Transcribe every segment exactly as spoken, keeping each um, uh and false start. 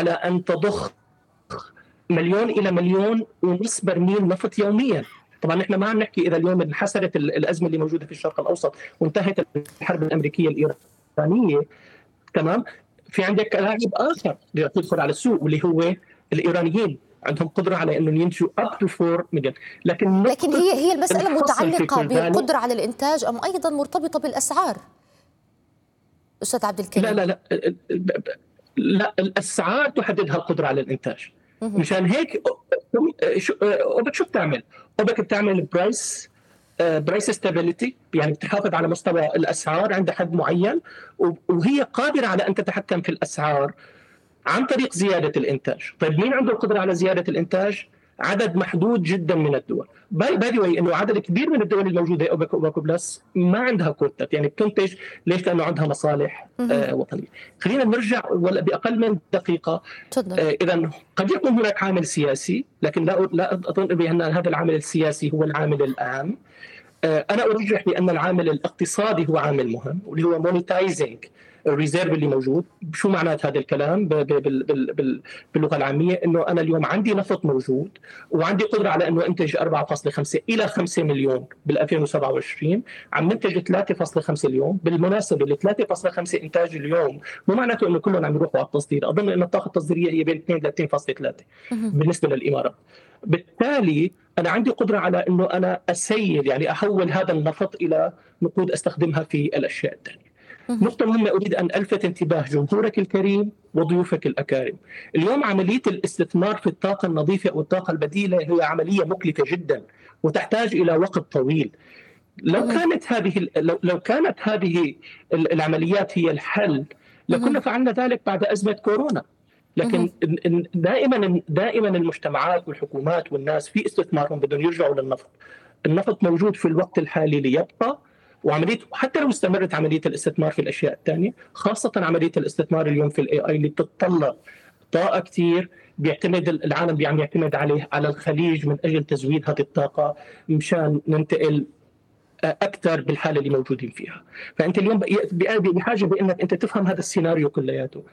على أن تضخ مليون إلى مليون ونص برميل نفط يوميا. طبعا نحن ما عم نحكي إذا اليوم انحسرت الأزمة اللي موجودة في الشرق الأوسط وانتهت الحرب الأمريكية الإيرانية، تمام، في عندك لاعب آخر يدخل على السوق واللي هو الإيرانيين، عندهم قدرة على أنهم ينتجوا up to أربعة مليون. لكن لكن هي هي المسألة متعلقة بالقدرة على الإنتاج أم أيضا مرتبطة بالأسعار أستاذ عبد الكريم؟ لا لا لا لا الأسعار تحددها القدرة على الإنتاج. مشان هيك أوبك شو بتعمل؟ أوبك بتعمل برايس برايس ستابيليتي، يعني بتحافظ على مستوى الأسعار عند حد معين، وهي قادرة على أن تتحكم في الأسعار عن طريق زيادة الإنتاج. طيب مين عنده القدرة على زيادة الإنتاج؟ عدد محدود جدا من الدول. باي باي واي انه عدد كبير من الدول الموجوده اوبك اوبك بلس ما عندها كوتات، يعني بتنتج. ليش؟ لانه عندها مصالح آه وطنيه. خلينا نرجع ولا باقل من دقيقه. آه اذا قد يكون هناك عامل سياسي، لكن لا لا اظن بان هذا العامل السياسي هو العامل الأهم. آه انا ارجح بان العامل الاقتصادي هو عامل مهم، واللي هو مونيتايزنج الريزيرف اللي موجود. شو معنات هذا الكلام باللغه العاميه؟ انه انا اليوم عندي نفط موجود وعندي قدره على انه انتج أربعة فاصلة خمسة الى خمسة مليون بال ألفين وسبعة وعشرين، عم ننتج ثلاثة فاصلة خمسة اليوم. بالمناسبه ال ثلاثة فاصلة خمسة انتاج اليوم مو معناته انه كلهم عم يروحوا على التصدير. اظن ان الطاقه التصديريه هي بين اثنين ل اثنين فاصلة ثلاثة بالنسبه للامارات. بالتالي انا عندي قدره على انه انا اسيل، يعني احول هذا النفط الى نقود استخدمها في الاشياء الثانيه. نقطة مهمة أريد أن ألفت انتباه جمهورك الكريم وضيوفك الأكارم. اليوم عملية الاستثمار في الطاقة النظيفة والطاقة البديلة هي عملية مكلفة جدا وتحتاج إلى وقت طويل. لو كانت هذه لو كانت هذه العمليات هي الحل لكنا فعلنا ذلك بعد أزمة كورونا. لكن دائما دائما المجتمعات والحكومات والناس في استثمارهم بدهم يرجعوا للنفط. النفط موجود في الوقت الحالي ليبقى، وعمليه حتى لو استمرت عمليه الاستثمار في الاشياء الثانيه، خاصه عمليه الاستثمار اليوم في الاي اي اللي بتتطلب طاقه كثير، بيعتمد العالم عم يعتمد عليه على الخليج من اجل تزويد هذه الطاقه مشان ننتقل اكثر بالحاله اللي موجودين فيها. فانت اليوم بحاجه بانك انت تفهم هذا السيناريو كلياته،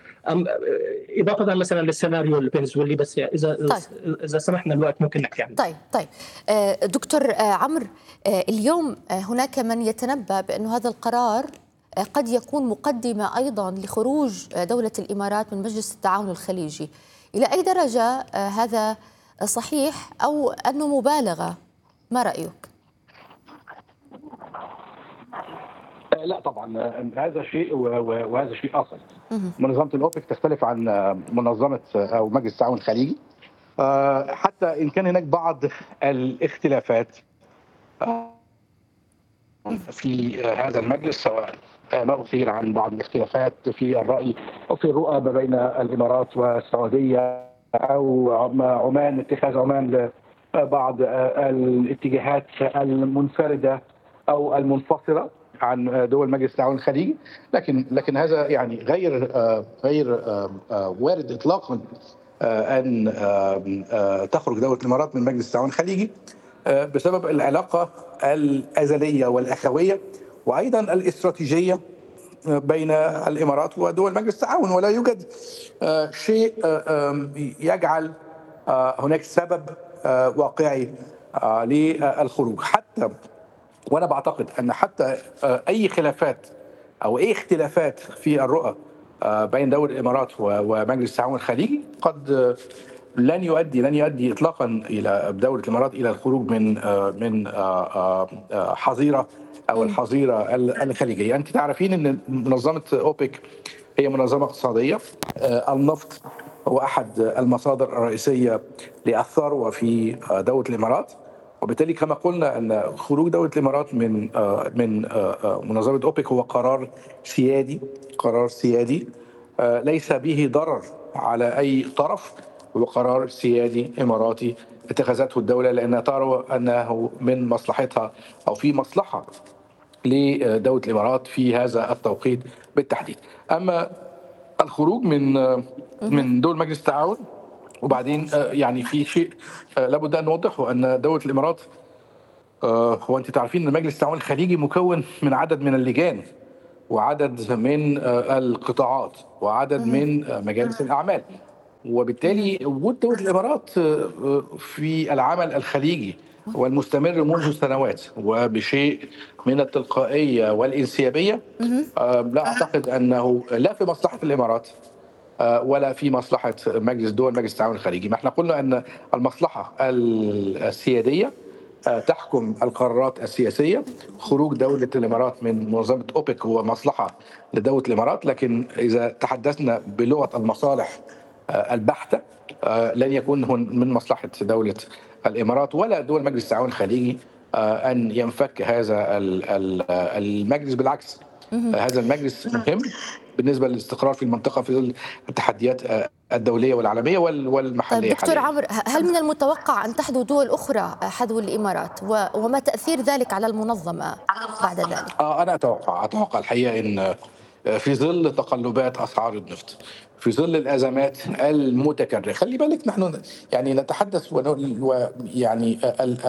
اضافه مثلا للسيناريو الفنزويلي. بس اذا طيب. اذا سمحنا الوقت ممكن نحكي عنه. طيب طيب دكتور عمرو، اليوم هناك من يتنبأ بأن هذا القرار قد يكون مقدمه ايضا لخروج دوله الامارات من مجلس التعاون الخليجي. الى اي درجه هذا صحيح او انه مبالغه؟ ما رايك؟ لا طبعا هذا شيء وهذا شيء اخر. منظمه الاوبك تختلف عن منظمه او مجلس التعاون الخليجي، حتى ان كان هناك بعض الاختلافات في هذا المجلس، سواء ما اثير عن بعض الاختلافات في الراي او في الرؤى ما بين الامارات والسعوديه او عمان، اتخاذ عمان لبعض الاتجاهات المنفرده او المنفصله عن دول مجلس التعاون الخليجي. لكن لكن هذا يعني غير غير وارد اطلاقا ان تخرج دوله الامارات من مجلس التعاون الخليجي بسبب العلاقه الازليه والاخويه وايضا الاستراتيجيه بين الامارات ودول مجلس التعاون، ولا يوجد شيء يجعل هناك سبب واقعي للخروج. حتى وانا بعتقد ان حتى اي خلافات او اي اختلافات في الرؤى بين دوله الامارات ومجلس التعاون الخليجي قد لن يؤدي لن يؤدي اطلاقا الى دوله الامارات الى الخروج من من حظيره او الحظيره الخليجيه. انت تعرفين ان منظمه اوبك هي منظمه اقتصاديه، النفط هو احد المصادر الرئيسيه للثروه في دوله الامارات، وبالتالي كما قلنا ان خروج دوله الامارات من من منظمه اوبك هو قرار سيادي، قرار سيادي ليس به ضرر على اي طرف، هو قرار سيادي اماراتي اتخذته الدوله لانها ترى انه من مصلحتها او في مصلحه لدوله الامارات في هذا التوقيت بالتحديد. اما الخروج من من دول مجلس التعاون، وبعدين يعني في شيء لابد ان نوضحه، ان دوله الامارات هو انت تعرفين ان مجلس التعاون الخليجي مكون من عدد من اللجان وعدد من القطاعات وعدد من مجالس الاعمال، وبالتالي وجود دولة الإمارات في العمل الخليجي والمستمر منذ سنوات وبشيء من التلقائية والانسيابية، لا أعتقد أنه لا في مصلحة الإمارات ولا في مصلحة مجلس دول مجلس التعاون الخليجي. ما احنا قلنا أن المصلحة السيادية تحكم القرارات السياسية. خروج دولة الإمارات من منظمة أوبك هو مصلحة لدولة الإمارات، لكن إذا تحدثنا بلغة المصالح البحتة لن يكون من مصلحة دولة الإمارات ولا دول مجلس التعاون الخليجي أن ينفك هذا المجلس. بالعكس، هذا المجلس مهم بالنسبة للاستقرار في المنطقة في ظل التحديات الدولية والعالمية والمحلية. طيب دكتور عمرو، هل من المتوقع أن تحذو دول أخرى حذو الإمارات، وما تأثير ذلك على المنظمة بعد ذلك؟ أنا أتوقع أتوقع الحقيقة أن في ظل تقلبات أسعار النفط، في ظل الأزمات المتكررة، خلي بالك نحن يعني نتحدث ويعني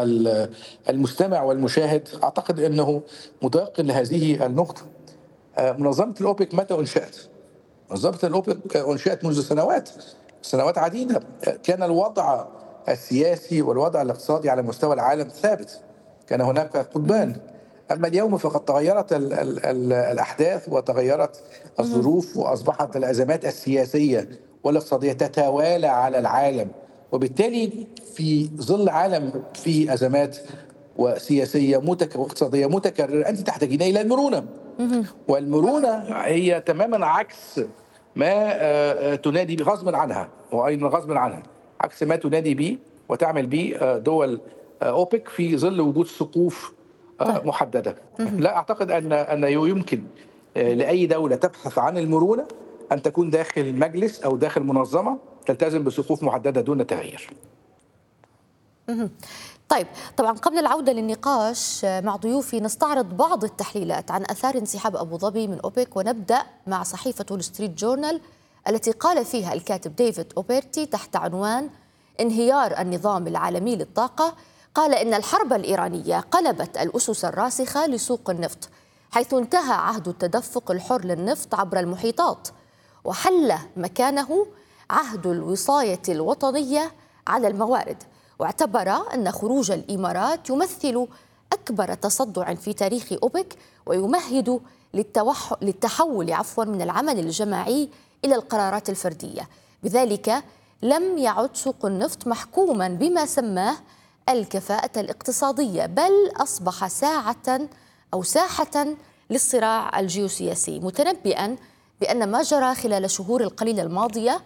المستمع والمشاهد أعتقد أنه متيقن لهذه النقطة. منظمة الأوبك متى أنشأت؟ منظمة الأوبك أنشأت منذ سنوات سنوات عديدة. كان الوضع السياسي والوضع الاقتصادي على مستوى العالم ثابت، كان هناك قطبان. أما اليوم فقد تغيرت ال ال ال الأحداث وتغيرت الظروف، وأصبحت الأزمات السياسية والاقتصادية تتوالى على العالم، وبالتالي في ظل عالم فيه أزمات وسياسية واقتصادية متكررة أنت تحتاجين إلى المرونة، والمرونة هي تماما عكس ما تنادي به غصبا عنها، وأيضا غصبا عنها عكس ما تنادي به وتعمل به دول أوبك في ظل وجود سقوف محددة. لا أعتقد أن أن يمكن لأي دولة تبحث عن المرونة أن تكون داخل مجلس أو داخل منظمة تلتزم بسقوف محددة دون تغيير. طيب، طبعا قبل العودة للنقاش مع ضيوفي نستعرض بعض التحليلات عن أثار انسحاب أبو ظبي من أوبك، ونبدأ مع صحيفة وول ستريت جورنال التي قال فيها الكاتب ديفيد أوبرتي تحت عنوان انهيار النظام العالمي للطاقة، قال إن الحرب الإيرانية قلبت الأسس الراسخة لسوق النفط، حيث انتهى عهد التدفق الحر للنفط عبر المحيطات، وحل مكانه عهد الوصاية الوطنية على الموارد. واعتبر أن خروج الإمارات يمثل أكبر تصدع في تاريخ أوبك، ويمهد للتحول عفوا من العمل الجماعي إلى القرارات الفردية. بذلك لم يعد سوق النفط محكوما بما سماه الكفاءة الاقتصادية، بل أصبح ساعة أو ساحة للصراع الجيوسياسي، متنبئا بأن ما جرى خلال الشهور القليلة الماضية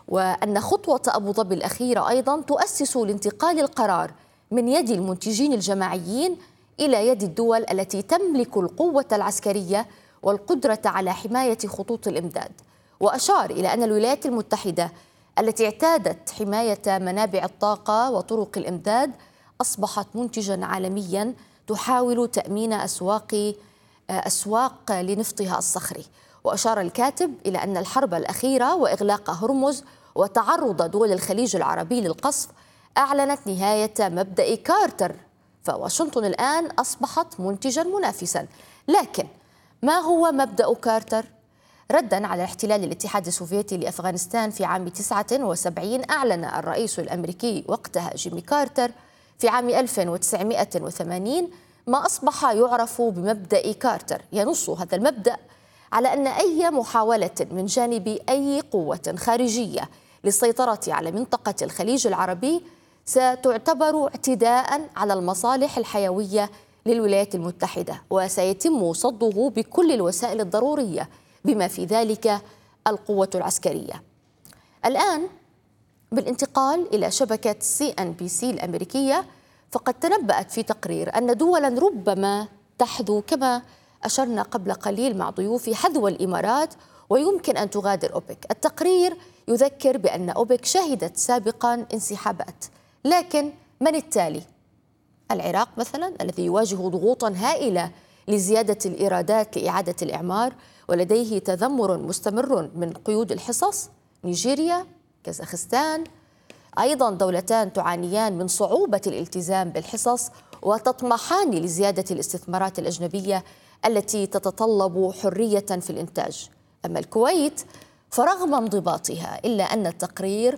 وأن خطوة أبو ظبي الأخيرة أيضا تؤسس لانتقال القرار من يد المنتجين الجماعيين إلى يد الدول التي تملك القوة العسكرية والقدرة على حماية خطوط الإمداد. وأشار إلى أن الولايات المتحدة التي اعتادت حماية منابع الطاقة وطرق الإمداد أصبحت منتجا عالميا تحاول تأمين أسواق أسواق لنفطها الصخري. وأشار الكاتب إلى أن الحرب الأخيرة وإغلاق هرمز وتعرض دول الخليج العربي للقصف أعلنت نهاية مبدأ كارتر، فواشنطن الآن أصبحت منتجا منافسا. لكن ما هو مبدأ كارتر؟ ردا على احتلال الاتحاد السوفيتي لأفغانستان في عام تسعة وسبعين، أعلن الرئيس الأمريكي وقتها جيمي كارتر في عام ألف وتسعمائة وثمانين ما أصبح يعرف بمبدأ كارتر. ينص هذا المبدأ على أن أي محاولة من جانب أي قوة خارجية للسيطرة على منطقة الخليج العربي ستعتبر اعتداء على المصالح الحيوية للولايات المتحدة، وسيتم صده بكل الوسائل الضرورية بما في ذلك القوة العسكرية. الآن بالانتقال إلى شبكة سي إن بي سي الأمريكية، فقد تنبأت في تقرير أن دولا ربما تحذو كما أشرنا قبل قليل مع ضيوفي حذو الإمارات ويمكن أن تغادر أوبك. التقرير يذكر بأن أوبك شهدت سابقا انسحابات، لكن من التالي؟ العراق مثلا الذي يواجه ضغوطا هائلة لزيادة الإيرادات لإعادة الإعمار ولديه تذمر مستمر من قيود الحصص، نيجيريا، كازاخستان، أيضا دولتان تعانيان من صعوبة الالتزام بالحصص وتطمحان لزيادة الاستثمارات الأجنبية التي تتطلب حرية في الإنتاج. أما الكويت فرغم انضباطها إلا أن التقرير